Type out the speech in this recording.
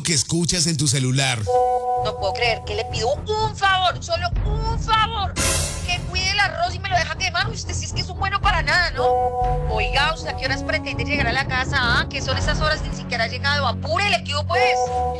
que escuchas en tu celular. No puedo creer que le pido un favor, solo un favor. Que cuide el arroz y me lo deja quemar. Usted sí es que es un bueno para nada, ¿no? Oiga, ¿usted a qué horas pretende llegar a la casa? ¿Ah? ¿Qué son esas horas? Ni siquiera ha llegado. Apúrele, ¿qué hubo, pues?